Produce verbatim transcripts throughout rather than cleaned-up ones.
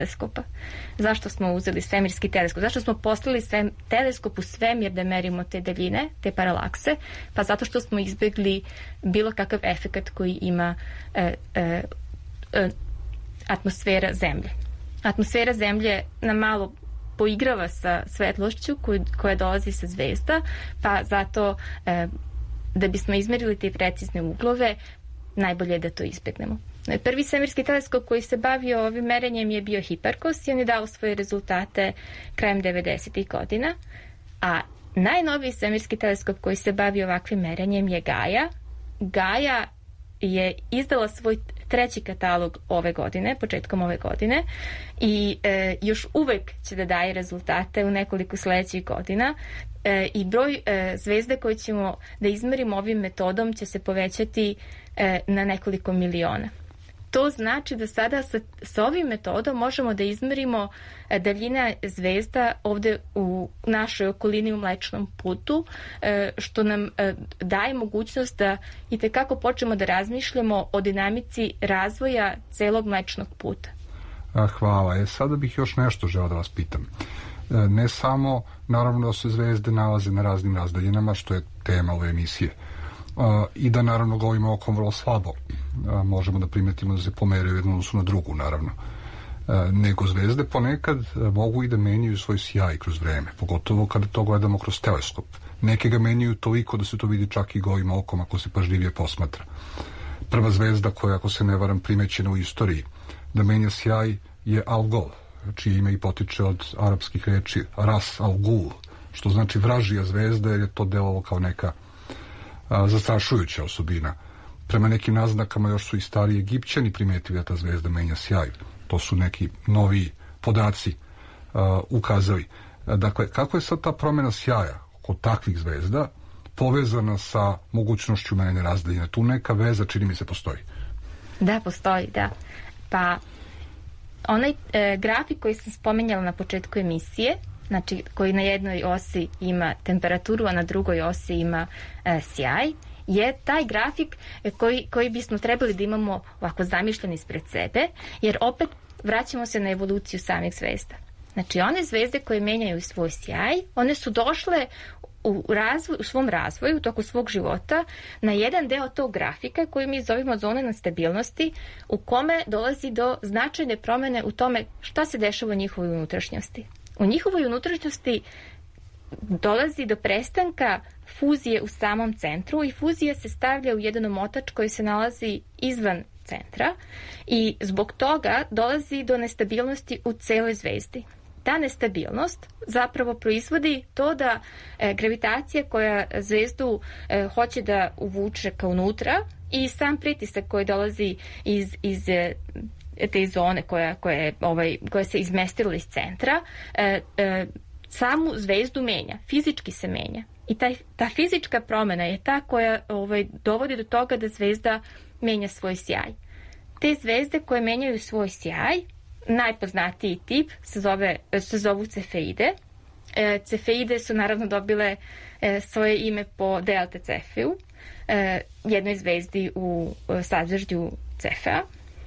teleskopa. Zašto smo uzeli svemirski teleskop? Zašto smo poslali sve, teleskop u svemir da merimo te daljine, te paralakse? Pa zato što smo izbjegli bilo kakav efekat koji ima e, e, e, atmosfera Zemlje. Atmosfera Zemlje nam malo poigrava sa svetlošću koju, koja dolazi sa zvezda, pa zato e, da bismo izmerili te precizne uglove, najbolje je da to izbjegnemo. Prvi svemirski teleskop koji se bavio ovim merenjem je bio Hiparkos i on je dao svoje rezultate krajem devedesetih godina, a najnoviji svemirski teleskop koji se bavi ovakvim merenjem je Gaia. Gaia je izdala svoj treći katalog ove godine, početkom ove godine i e, još uvek će da daje rezultate u nekoliko sledećih godina e, i broj e, zvezde koje ćemo da izmerimo ovim metodom će se povećati e, na nekoliko miliona. To znači da sada sa, sa ovim metodom možemo da izmerimo e, daljina zvezda ovde u našoj okolini u Mlečnom putu, e, što nam e, daje mogućnost da i tekako počnemo da razmišljamo o dinamici razvoja celog Mlečnog puta. Hvala. E, sada bih još nešto želeo da vas pitam. E, ne samo, naravno da se zvezde nalaze na raznim razdaljinama, što je tema ove emisije. Uh, i da naravno govorimo okom vrlo slabo. Uh, možemo da primetimo da se pomeraju jednu odnosu na drugu, naravno. Uh, nego zvezde ponekad uh, mogu i da menjaju svoj sjaj kroz vreme, pogotovo kada to gledamo kroz teleskop. Neke ga menjaju toliko da se to vidi čak i golim okom ako se pažljivije posmatra. Prva zvezda koja, ako se ne varam, primećena u istoriji da menja sjaj je Algol, čije ime i potiče od arapskih reči Ras Al-Gul, što znači vražija zvezda, jer je to delovalo kao neka A, zastrašujuća osobina. Prema nekim naznakama još su i stari Egipćani primetili da ta zvezda menja sjaj. To su neki novi podaci a, ukazali. A, dakle, kako je sad ta promjena sjaja kod takvih zvezda povezana sa mogućnošću menjanja razdaljine? Tu neka veza, čini mi se, postoji. Da, postoji, da. Pa, onaj e, grafik koji sam spomenjala na početku emisije, znači koji na jednoj osi ima temperaturu, a na drugoj osi ima e, sjaj, je taj grafik koji, koji bismo trebali da imamo ovako zamišljen ispred sebe, jer opet vraćamo se na evoluciju samih zvezda. Znači, one zvezde koje menjaju svoj sjaj, one su došle u, razvoj, u svom razvoju, u toku svog života, na jedan deo tog grafika koji mi zovemo zone nestabilnosti, u kome dolazi do značajne promene u tome šta se dešava u njihovoj unutrašnjosti. U njihovoj unutrašnjosti dolazi do prestanka fuzije u samom centru i fuzija se stavlja u jedan omotač koji se nalazi izvan centra i zbog toga dolazi do nestabilnosti u celoj zvezdi. Ta nestabilnost zapravo proizvodi to da e, gravitacija koja zvezdu e, hoće da uvuče ka unutra i sam pritisak koji dolazi iz, iz e, te zone koja, koja, ovaj, koja se izmestila iz centra, e, e, samu zvezdu menja, fizički se menja. I taj, ta fizička promjena je ta koja ovaj, dovodi do toga da zvezda menja svoj sjaj. Te zvezde koje menjaju svoj sjaj, najpoznatiji tip se, zove, se zovu cefeide. E, cefeide su naravno dobile e, svoje ime po Delta Cefeu, e, jednoj zvezdi u sazvežđu Cefea.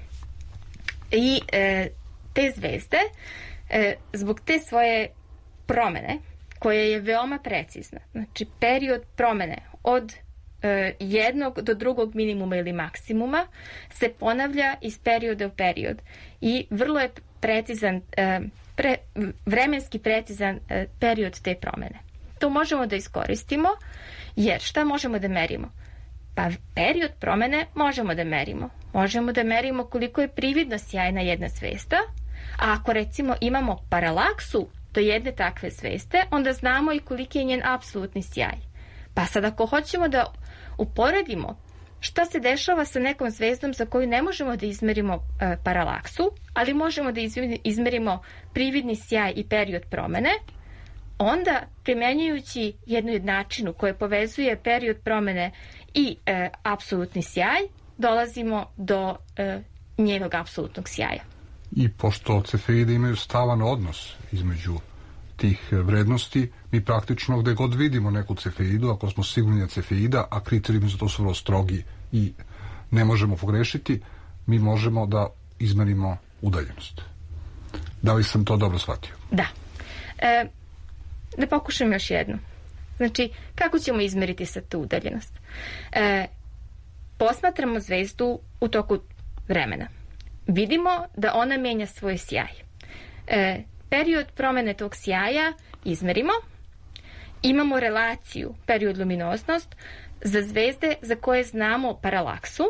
I e, te zvezde, e, zbog te svoje promene, koja je veoma precizna, znači period promene od e, jednog do drugog minimuma ili maksimuma se ponavlja iz perioda u period i vrlo je precizan, e, pre, vremenski precizan e, period te promene. To možemo da iskoristimo, jer šta možemo da merimo? Pa period promene možemo da merimo. Možemo da merimo koliko je prividno sjajna jedna zvezda, a ako recimo imamo paralaksu do jedne takve zvezde, onda znamo i koliki je njen apsolutni sjaj. Pa sad ako hoćemo da uporedimo šta se dešava sa nekom zvezdom za koju ne možemo da izmerimo e, paralaksu, ali možemo da izmerimo prividni sjaj i period promene, onda primenjujući jednu jednačinu koja povezuje period promene i e, apsolutni sjaj, dolazimo do e, njenog apsolutnog sjaja. I pošto cefeide imaju stalan odnos između tih vrednosti, mi praktično gde god vidimo neku cefeidu, ako smo sigurni da cefeida, a kriterijumi za to su vrlo strogi i ne možemo pogrešiti, mi možemo da izmerimo udaljenost. Da li sam to dobro shvatio? Da. E, da pokušam još jednu. Znači, kako ćemo izmeriti sad tu udaljenost? E, posmatramo zvezdu u toku vremena. Vidimo da ona menja svoj sjaj. E, period promene tog sjaja izmerimo. Imamo relaciju, period luminoznost, za zvezde za koje znamo paralaksu.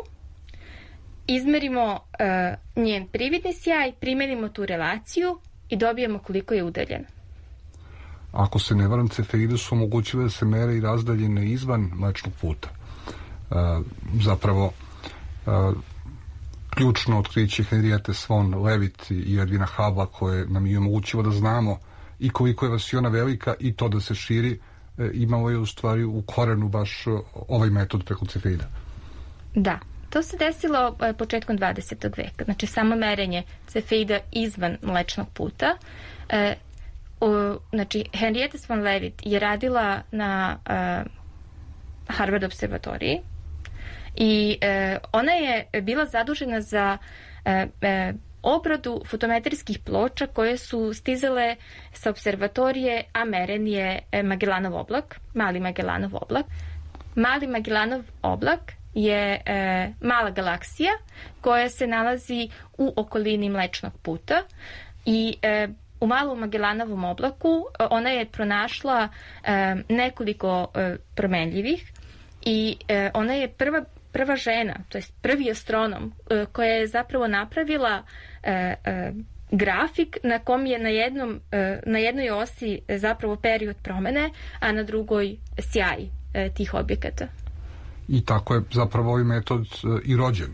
Izmerimo e, njen prividni sjaj, primenimo tu relaciju i dobijemo koliko je udaljen. Ako se ne varam, cefeide su omogućile da se mere i razdaljine izvan Mlečnog puta. E, zapravo, e, ključno otkriće Henriette Swan Leavitt i Edwina Hubbla, koje nam je omogućilo da znamo i koliko je vasiona velika i to da se širi, e, imalo je u stvari u korenu baš ovaj metod preko cefeida. Da. To se desilo početkom dvadesetog veka. Znači, samo merenje cefeida izvan Mlečnog puta. E, o, znači, Henriette Swan Leavitt je radila na e, Harvard observatoriji i e, ona je bila zadužena za e, e, obradu fotometrijskih ploča koje su stizale sa observatorije, a meren je Magellanov oblak, Mali Magellanov oblak. Mali Magellanov oblak je e, mala galaksija koja se nalazi u okolini Mlečnog puta i e, u Malom Magellanovom oblaku ona je pronašla e, nekoliko e, promenljivih i e, ona je prva, prva žena, to jest prvi astronom e, koja je zapravo napravila e, e, grafik na kom je na, jednom, e, na jednoj osi zapravo period promene, a na drugoj sjaj e, tih objekata. I tako je zapravo ovaj metod i rođen.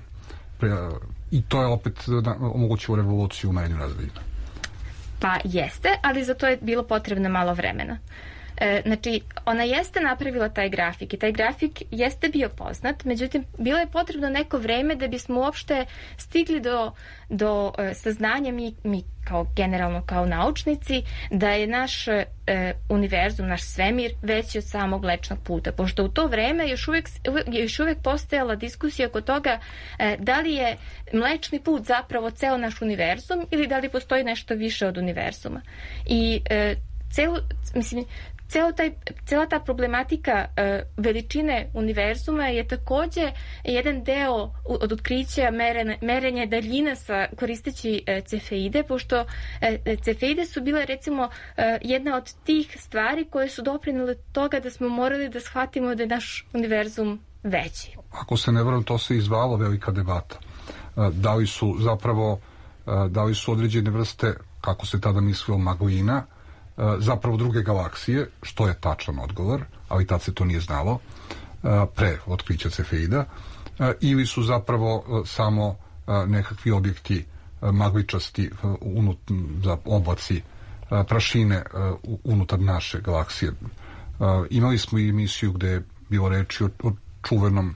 I to je opet omogućilo revoluciju u merenju razdaljina. Pa jeste, ali za to je bilo potrebno malo vremena. E, znači, ona jeste napravila taj grafik i taj grafik jeste bio poznat, međutim, bilo je potrebno neko vreme da bismo uopšte stigli do, do e, saznanja mi, mi kao generalno kao naučnici da je naš e, univerzum, naš svemir veći od samog Mlečnog puta, pošto u to vreme još uvek, još uvek postojala diskusija oko toga e, da li je Mlečni put zapravo ceo naš univerzum ili da li postoji nešto više od univerzuma. I e, celu, mislim, Cela, taj, cela ta problematika e, veličine univerzuma je takođe jedan deo od otkrića merenja, merenja daljina sa, koristeći e, cefeide, pošto e, cefeide su bile recimo e, jedna od tih stvari koje su doprinele toga da smo morali da shvatimo da je naš univerzum veći. Ako se ne varam, to se izvala velika debata. Da li su zapravo da li su određene vrste, kako se tada mislilo, maglina, zapravo druge galaksije, što je tačan odgovor, ali tad se to nije znalo, pre otkrića cefeida, ili su zapravo samo nekakvi objekti magličasti unut, za oblaci prašine unutar naše galaksije. Imali smo i emisiju gde je bilo reči o, o čuvenom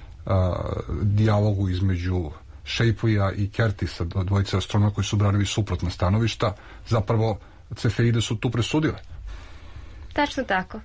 dijalogu između Shapleya i Curtisa, dvojice astronoma koji su branili suprotna stanovišta. Zapravo cefeide su tu presudile. Tačno tako.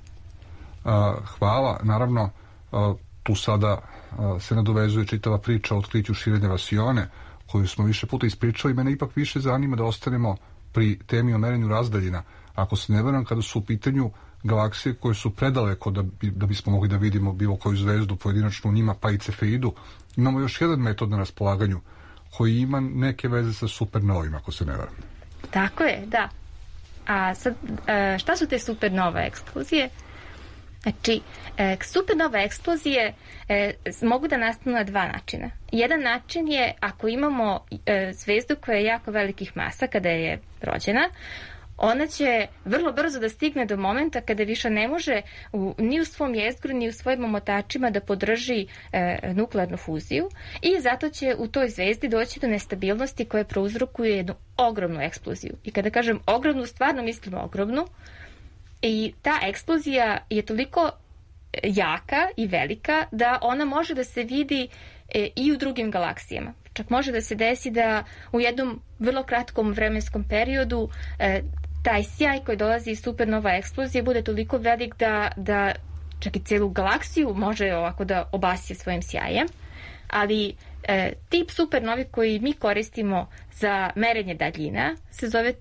Hvala. Naravno, tu sada se nadovezuje čitava priča o otkriću širenja vasione, koju smo više puta ispričali. Mene ipak više zanima da ostanemo pri temi o merenju razdaljina. Ako se ne varam, kada su u pitanju galaksije koje su predaleko da, bi, da bismo mogli da vidimo bilo koju zvezdu pojedinačno u njima, pa i cefeidu, imamo još jedan metod na raspolaganju koji ima neke veze sa supernovima, ako se ne varam. Tako je, da. A sad, šta su te supernova eksplozije? Znači, supernova eksplozije mogu da nastanu na dva načina. Jedan način je ako imamo zvezdu koja je jako velikih masa kada je rođena, ona će vrlo brzo da stigne do momenta kada više ne može u, ni u svom jezgru, ni u svojim omotačima da podrži e, nuklearnu fuziju i zato će u toj zvezdi doći do nestabilnosti koja prouzrokuje jednu ogromnu eksploziju. I kada kažem ogromnu, stvarno mislim ogromnu. I ta eksplozija je toliko jaka i velika da ona može da se vidi e, i u drugim galaksijama. Čak može da se desi da u jednom vrlo kratkom vremenskom periodu e, taj sjaj koji dolazi iz supernova eksplozije bude toliko velik da, da čak i celu galaksiju može ovako da obasje svojim sjajem. Ali E, tip supernovi koji mi koristimo za merenje daljina se zove